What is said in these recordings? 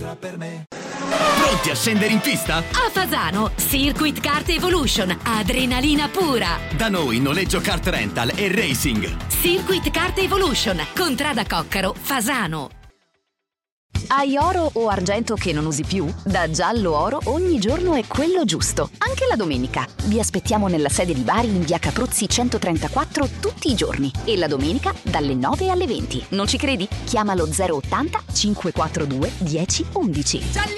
per me. Pronti a scendere in pista? A Fasano, Circuit Kart Evolution, adrenalina pura. Da noi noleggio kart rental e racing. Circuit Kart Evolution, Contrada Coccaro, Fasano. Hai oro o argento che non usi più? Da Giallo Oro ogni giorno è quello giusto, anche la domenica. Vi aspettiamo nella sede di Bari in via Capruzzi 134 tutti i giorni e la domenica dalle 9 alle 20. Non ci credi? Chiama lo 080 542 1011.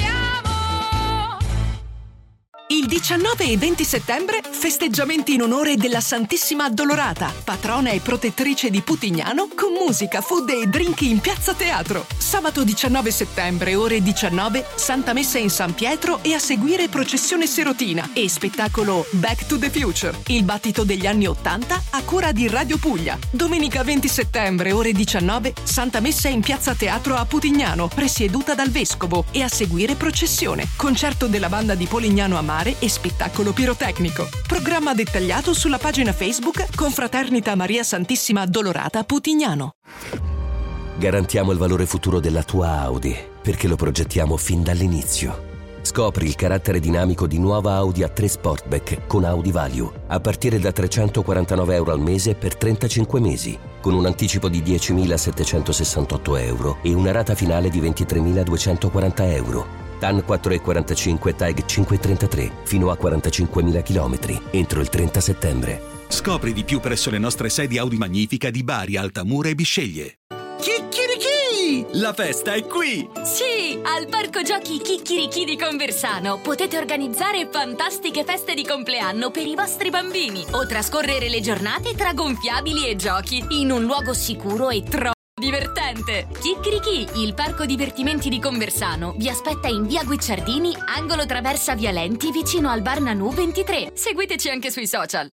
Il 19 e 20 settembre festeggiamenti in onore della Santissima Addolorata, patrona e protettrice di Putignano, con musica, food e drink in Piazza Teatro. Sabato 19 settembre, ore 19, Santa Messa in San Pietro e a seguire processione serotina e spettacolo Back to the Future, il battito degli anni 80 a cura di Radio Puglia. Domenica 20 settembre, ore 19, Santa Messa in Piazza Teatro a Putignano, presieduta dal Vescovo e a seguire processione, concerto della banda di Polignano a Mare e spettacolo pirotecnico. Programma dettagliato sulla pagina Facebook Confraternita Maria Santissima Addolorata Putignano. Garantiamo il valore futuro della tua Audi, perché lo progettiamo fin dall'inizio. Scopri il carattere dinamico di nuova Audi A3 Sportback con Audi Value, a partire da €349 al mese per 35 mesi, con un anticipo di €10.768 e una rata finale di €23.240. TAN 4,45 TAG 5,33 fino a 45.000 km entro il 30 settembre. Scopri di più presso le nostre sedi Audi Magnifica di Bari, Altamura e Bisceglie. Chicchirichì! La festa è qui! Sì, al Parco Giochi Chicchirichì di Conversano potete organizzare fantastiche feste di compleanno per i vostri bambini o trascorrere le giornate tra gonfiabili e giochi in un luogo sicuro e divertente. Chicchirichì, il parco divertimenti di Conversano, vi aspetta in via Guicciardini, angolo traversa Via Lenti, vicino al bar Nanù 23. Seguiteci anche sui social.